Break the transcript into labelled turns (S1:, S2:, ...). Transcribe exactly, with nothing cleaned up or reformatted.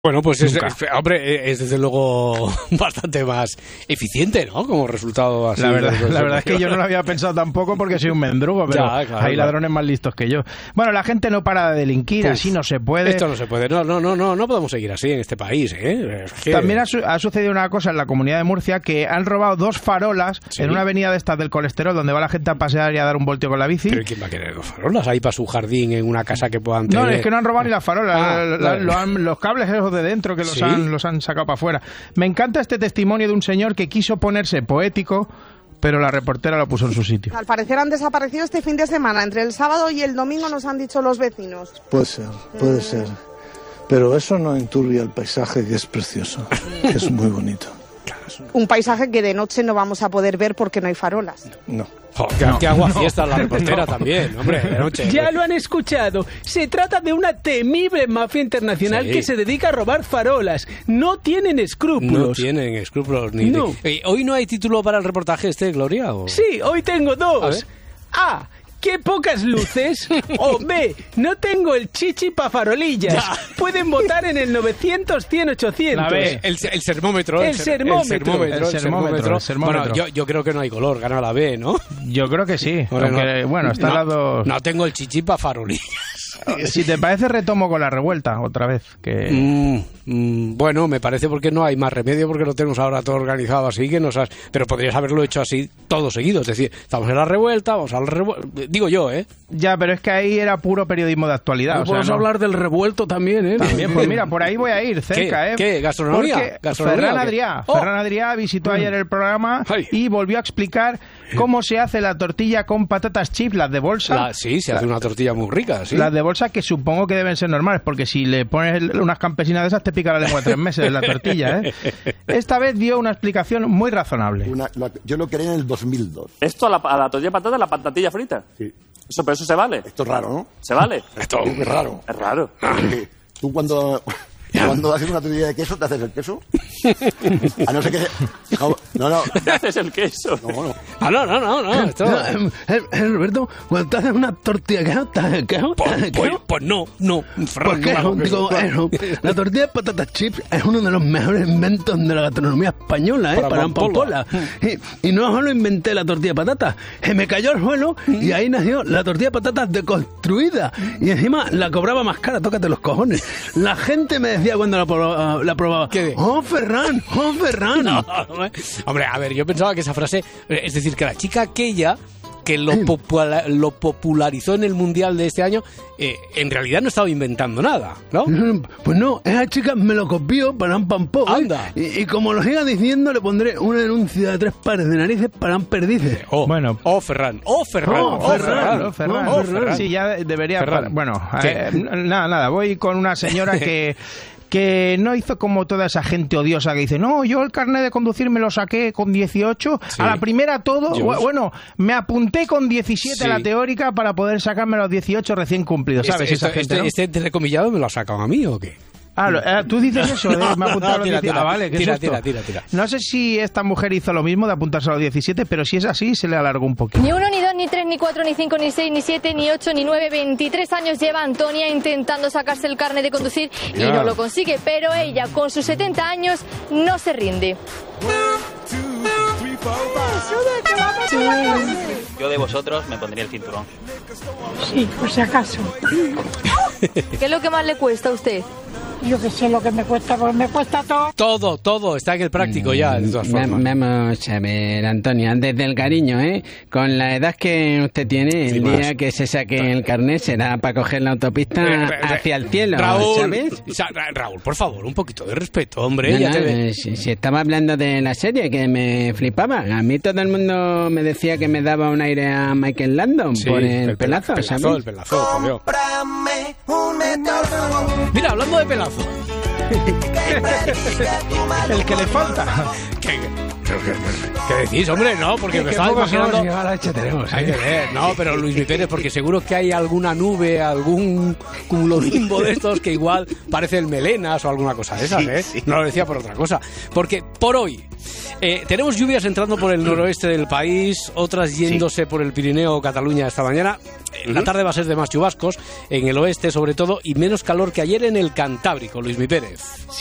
S1: Bueno, pues es, es, hombre, es desde luego bastante más eficiente, ¿no? Como resultado así.
S2: La verdad, la verdad es que yo no lo había pensado tampoco porque soy un mendrugo, pero ya, claro, hay ladrones claro. más listos que yo. Bueno, la gente no para de delinquir, Uf, así no se puede.
S1: Esto no se puede, no, no, no, no, no podemos seguir así en este país, ¿eh? Es que...
S2: También ha, su ha sucedido una cosa en la Comunidad de Murcia, que han robado dos farolas ¿Sí? en una avenida de estas del colesterol, donde va la gente a pasear y a dar un voltio con la bici.
S1: ¿Pero quién va a querer dos farolas ahí para su jardín en una casa que puedan tener?
S2: No, es que no han robado ni las farolas, ah, la, la, lo han, los cables esos de dentro que los ¿Sí? han los han sacado para afuera. Me encanta este testimonio de un señor que quiso ponerse poético, pero la reportera lo puso en su sitio.
S3: Al parecer han desaparecido este fin de semana. Entre el sábado y el domingo nos han dicho los vecinos.
S4: Puede ser, puede mm. ser. Pero eso no enturbia el paisaje, que es precioso, que es muy bonito.
S3: Un paisaje que de noche no vamos a poder ver porque no hay farolas.
S4: No.
S1: Oh, que, no, que agua no, fiesta la reportera no. también, hombre, de noche.
S5: Ya lo han escuchado. Se trata de una temible mafia internacional sí. que se dedica a robar farolas. No tienen escrúpulos.
S1: No tienen escrúpulos ni.
S5: No.
S1: De... ¿Hoy no hay título para el reportaje este, Gloria? ¿O?
S5: Sí, hoy tengo dos. A. a ¡Qué pocas luces! O B, no tengo el chichi pa' farolillas. Ya. Pueden votar en el novecientos, cien, ochocientos.
S1: A ver, el, el sermómetro.
S5: El,
S1: el,
S5: sermómetro.
S1: el sermómetro.
S2: El sermómetro. El sermómetro.
S1: Bueno, yo, yo creo que no hay color, gana la B, ¿no?
S2: Yo creo que sí.
S1: Bueno,
S2: aunque,
S1: no,
S2: bueno está
S1: no,
S2: al lado...
S1: No tengo el chichi pa' farolillas.
S2: Si te parece, retomo con la revuelta otra vez. Que...
S1: Mm, mm, bueno, me parece porque no hay más remedio, porque lo tenemos ahora todo organizado así, que nos has... pero podrías haberlo hecho así todo seguido. Es decir, estamos en la revuelta, vamos a la revuelta. Digo yo, ¿eh?
S2: Ya, pero es que ahí era puro periodismo de actualidad.
S1: No
S2: o sea,
S1: podemos
S2: no...
S1: hablar del revuelto también, ¿eh?
S2: También, pues mira, por ahí voy a ir, cerca,
S1: ¿Qué?
S2: ¿eh?
S1: ¿Qué? ¿Gastronomía?
S2: Porque
S1: ¿Gastronomía
S2: Ferran Adrià, oh. Ferran Adrià visitó ayer el programa Ay. y volvió a explicar cómo se hace la tortilla con patatas chips, las de bolsa.
S1: La, sí, se hace una tortilla muy rica, sí.
S2: Las de bolsa que supongo que deben ser normales, porque si le pones unas campesinas de esas te pica la lengua tres meses de la tortilla, ¿eh? Esta vez dio una explicación muy razonable.
S6: Una, la, yo lo creé en el dos mil dos.
S7: ¿Esto a la, a la tortilla de patata, la patatilla frita?
S6: Sí.
S7: Eso, pero eso se vale.
S6: Esto es raro, ¿no?
S7: ¿Se vale?
S6: Esto es raro.
S7: Es raro.
S6: Tú cuando... Cuando haces una tortilla de queso, ¿te haces el queso? A no ser que... No, no.
S7: ¿Te haces el queso?
S6: No, no.
S1: Ah, no, no, no. no, esto... no
S5: eh, eh, Roberto, cuando te haces una tortilla de queso, ¿te haces el queso?
S1: Pues, pues, pues no, no.
S5: ¿Por qué? No, digo, bueno, la tortilla de patatas chips es uno de los mejores inventos de la gastronomía española, ¿eh? Para, para Pampola. Y, y no solo inventé la tortilla de patatas, se me cayó al suelo y ahí nació la tortilla de patatas deconstruida. Y encima la cobraba más cara, tócate los cojones. La gente me decía cuando la, probaba, la probaba,
S1: ¿qué?
S5: ¡Oh, Ferran! ¡Oh, Ferran!
S1: No, hombre, a ver, yo pensaba que esa frase, es decir, que la chica aquella que lo, popula, lo popularizó en el Mundial de este año, eh, en realidad no estaba inventando nada, ¿no?
S5: Pues no, esa chica me lo copió para un pampó.
S1: Anda.
S5: Y, y como lo siga diciendo, le pondré una denuncia de tres pares de narices para un perdices.
S1: Oh, bueno. Oh, Ferran. Oh, Ferran.
S2: Oh,
S1: oh,
S2: Ferran. Oh, Ferran. Oh, Ferran. Sí, ya debería... Ferran. Bueno, eh, nada, nada, voy con una señora que... que no hizo como toda esa gente odiosa que dice, no, yo el carnet de conducir me lo saqué con dieciocho, sí. A la primera todo, yo... bueno, me apunté con diecisiete sí. a la teórica para poder sacarme los dieciocho recién cumplidos, ¿sabes?
S1: Este,
S2: esa
S1: este,
S2: gente, ¿no?
S1: este entrecomillado me lo ha sacado a mí, ¿o qué?
S2: Ah, ¿tú dices eso? De, me ha apuntado no, no, tira, a los diecisiete.
S1: Tira,
S2: ah, vale, ¿qué
S1: tira,
S2: es esto?
S1: Tira, tira, tira.
S2: No sé si esta mujer hizo lo mismo de apuntarse a los diecisiete, pero si es así, se le alargó un poquito.
S8: Ni uno, ni dos, ni tres, ni cuatro, ni cinco, ni seis, ni siete, ni ocho, ni nueve, veintitrés años lleva Antonia intentando sacarse el carnet de conducir y yeah. no lo consigue, pero ella, con sus setenta años, no se rinde.
S9: Yo de vosotros me pondría el cinturón.
S10: Sí, por si acaso.
S8: ¿Qué es lo que más le cuesta a usted?
S10: Yo que sé lo que me cuesta, porque me cuesta todo.
S1: Todo, todo, está en el práctico ya, de todas formas.
S5: Vamos a ver, Antonia, desde el cariño, ¿eh? Con la edad que usted tiene, el sí, día más. que se saque el carnet será para coger la autopista eh, eh, hacia el cielo,
S1: Raúl,
S5: ¿sabes?
S1: Raúl, por favor, un poquito de respeto, hombre.
S5: No,
S1: ya
S5: no,
S1: te ve.
S5: eh, si, si estaba hablando de la serie, que me flipaba. A mí todo el mundo me decía que me daba un aire a Michael Landon sí, por el, el pelazo,
S1: pelazo,
S5: ¿sabes?
S1: El pelazo, Mira, hablando de pelazo.
S2: El que le falta.
S1: ¿Qué, ¿Qué decís, hombre? No, porque me estaba imaginando...
S2: La leche tenemos, ¿eh?
S1: Hay que ver, no, pero Luis Mi Pérez, porque seguro que hay alguna nube, algún cumulonimbo de estos que igual parece el Melenas o alguna cosa de esas, ¿eh? Sí, sí. No lo decía por otra cosa. Porque por hoy eh, tenemos lluvias entrando por el noroeste del país, otras yéndose sí. por el Pirineo o Cataluña esta mañana. Uh-huh. La tarde va a ser de más chubascos, en el oeste sobre todo, y menos calor que ayer en el Cantábrico, Luismi Pérez.